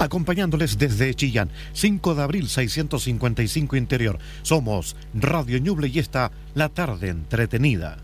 acompañándoles desde Chillán, 5 de abril 655 Interior. Somos Radio Ñuble y esta, la tarde entretenida.